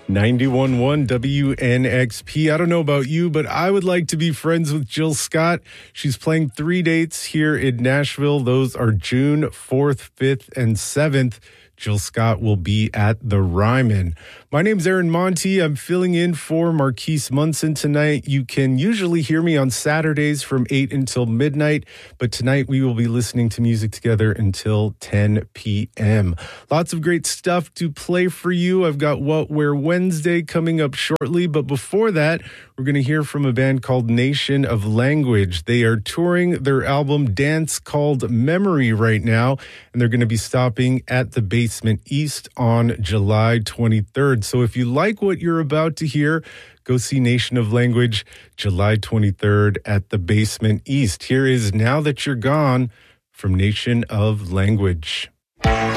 91.1 WNXP. I don't know about you, but I would like to be friends with Jill Scott. She's playing 3 dates here in Nashville. Those are June 4th, 5th, and 7th. Jill Scott will be at the Ryman. My name's Aaron Monty. I'm filling in for Marquise Munson tonight. You can usually hear me on Saturdays from 8 until midnight, but tonight we will be listening to music together until 10 p.m. Lots of great stuff to play for you. I've got What Where Wednesday coming up shortly, but before that, we're going to hear from a band called Nation of Language. They are touring their album Dance Called Memory right now, and they're going to be stopping at the Basement East on July 23rd. So if you like what you're about to hear, go see Nation of Language July 23rd at the Basement East. Here is Now That You're Gone from Nation of Language.